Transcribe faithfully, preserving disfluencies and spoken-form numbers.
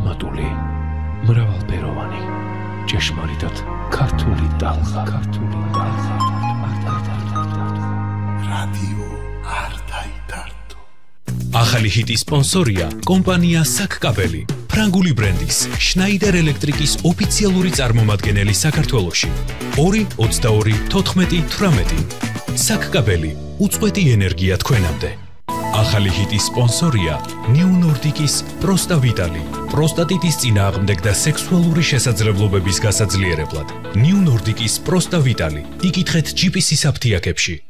არომატული, მრავალფეროვანი, ჭეშმარიტად ქართული ტალღა, ქართული ტალღა. რადიო არტაი თარტო. ახალი ჰიტის სპონსორია კომპანია საკკაბელი, ფრანგული ბრენდის შნაიდერ ელექტრიკის ოფიციალური წარმომადგენელი საქართველოში. ორი ოცდაორი თოთხმეტი თვრამეტი. საკკაბელი, უწყვეტი ენერგია თქვენამდე. ახალი ჰიტის სპონსორია ნიუ ნორდიკის პროსტავიტალი, პროსტატიტის წინააღმდეგ და სექსუალური შესაძლებლობების გასაძლიერებლად. ნიუ ნორდიკის პროსტავიტალი, იკითხეთ ჯი პი სის აფთიაქებში.